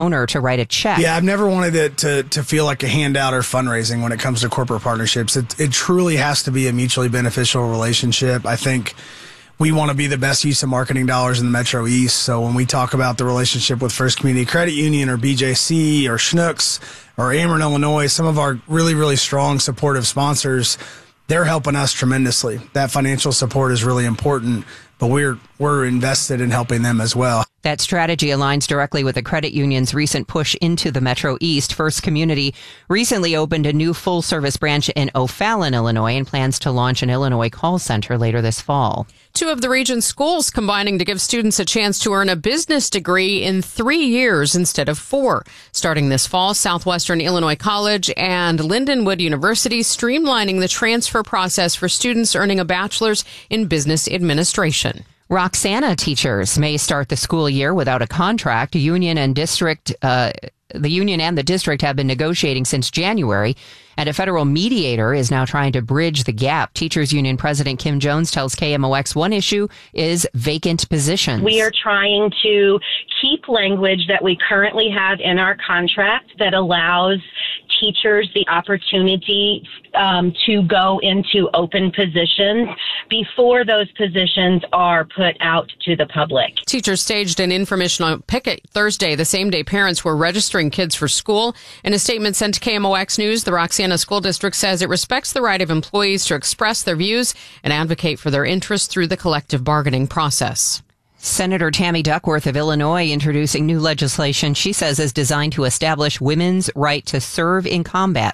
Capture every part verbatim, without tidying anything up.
owner to write a check. Yeah, I've never wanted it to, to feel like a handout or fundraising when it comes to corporate partnerships. It, it truly has to be a mutually beneficial relationship. I think we want to be the best use of marketing dollars in the Metro East. So when we talk about the relationship with First Community Credit Union or B J C or Schnucks or Ameren, Illinois, some of our really, really strong supportive sponsors, they're helping us tremendously. That financial support is really important, but we're we're invested in helping them as well. That strategy aligns directly with the credit union's recent push into the Metro East. First Community recently opened a new full-service branch in O'Fallon, Illinois, and plans to launch an Illinois call center later this fall. Two of the region's schools combining to give students a chance to earn a business degree in three years instead of four. Starting this fall, Southwestern Illinois College and Lindenwood University streamlining the transfer process for students earning a bachelor's in business administration. Roxana teachers may start the school year without a contract. Union and district, uh, the union and the district have been negotiating since January, and a federal mediator is now trying to bridge the gap. Teachers Union President Kim Jones tells K M O X one issue is vacant positions. We are trying to keep language that we currently have in our contract that allows teachers the opportunity um, to go into open positions before those positions are put out to the public. Teachers staged an informational picket Thursday, the same day parents were registering kids for school. In a statement sent to K M O X News, the Roxana School District says it respects the right of employees to express their views and advocate for their interests through the collective bargaining process. Senator Tammy Duckworth of Illinois introducing new legislation she says is designed to establish women's right to serve in combat.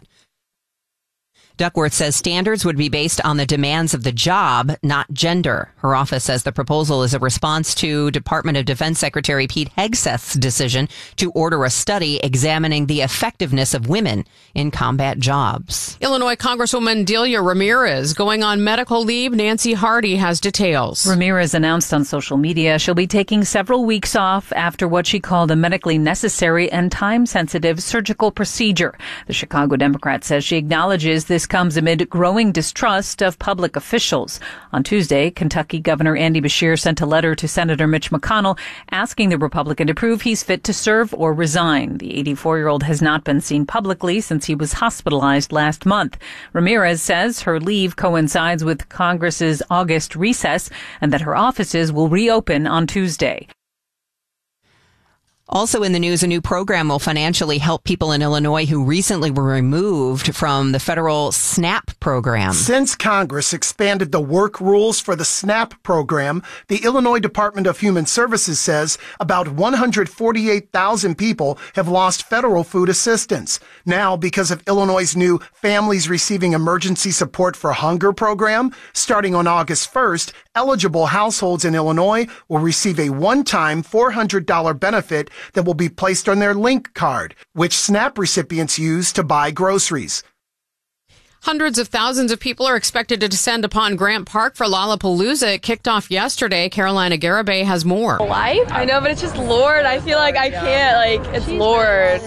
Duckworth says standards would be based on the demands of the job, not gender. Her office says the proposal is a response to Department of Defense Secretary Pete Hegseth's decision to order a study examining the effectiveness of women in combat jobs. Illinois Congresswoman Delia Ramirez going on medical leave. Nancy Hardy has details. Ramirez announced on social media she'll be taking several weeks off after what she called a medically necessary and time-sensitive surgical procedure. The Chicago Democrat says she acknowledges this comes amid growing distrust of public officials. On Tuesday, Kentucky Governor Andy Beshear sent a letter to Senator Mitch McConnell asking the Republican to prove he's fit to serve or resign. The eighty-four-year-old has not been seen publicly since he was hospitalized last month. Ramirez says her leave coincides with Congress's August recess and that her offices will reopen on Tuesday. Also in the news, a new program will financially help people in Illinois who recently were removed from the federal SNAP program. Since Congress expanded the work rules for the SNAP program, the Illinois Department of Human Services says about one hundred forty-eight thousand people have lost federal food assistance. Now, because of Illinois' new Families Receiving Emergency Support for Hunger program, starting on August first, eligible households in Illinois will receive a one-time four hundred dollars benefit that will be placed on their Link card, which SNAP recipients use to buy groceries. Hundreds of thousands of people are expected to descend upon Grant Park for Lollapalooza. It kicked off yesterday. Carolina Garibay has more. Life? I know, but it's just Lord. I feel like I can't, like, it's Lord.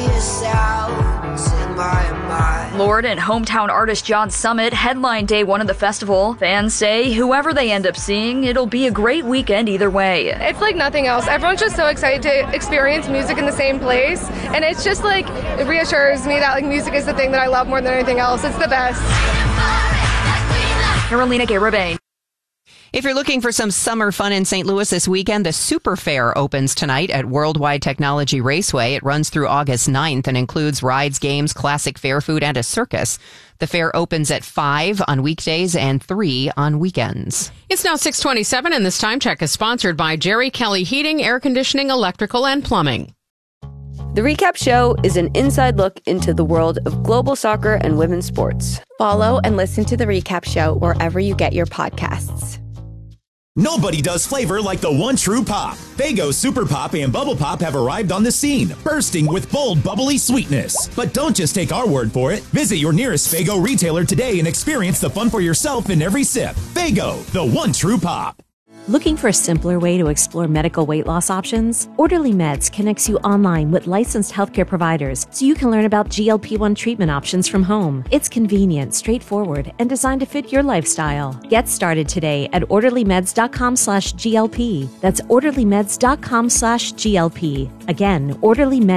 Lord and hometown artist John Summit headline day one of the festival. Fans say whoever they end up seeing, it'll be a great weekend either way. It's like nothing else. Everyone's just so excited to experience music in the same place, and it's just like, it reassures me that like music is the thing that I love more than anything else. It's the best. Carolina Garibay. If you're looking for some summer fun in Saint Louis this weekend, the Super Fair opens tonight at Worldwide Technology Raceway. It runs through August ninth and includes rides, games, classic fair food, and a circus. The fair opens at five on weekdays and three on weekends. It's now six twenty-seven, and this time check is sponsored by Jerry Kelly Heating, Air Conditioning, Electrical, and Plumbing. The Recap Show is an inside look into the world of global soccer and women's sports. Follow and listen to The Recap Show wherever you get your podcasts. Nobody does flavor like the one true pop. Faygo Super Pop and Bubble Pop have arrived on the scene, bursting with bold, bubbly sweetness. But don't just take our word for it. Visit your nearest Faygo retailer today and experience the fun for yourself in every sip. Faygo, the one true pop. Looking for a simpler way to explore medical weight loss options? Orderly Meds connects you online with licensed healthcare providers so you can learn about G L P one treatment options from home. It's convenient, straightforward, and designed to fit your lifestyle. Get started today at orderlymeds.com slash GLP. That's orderlymeds.com slash GLP. Again, orderlymeds.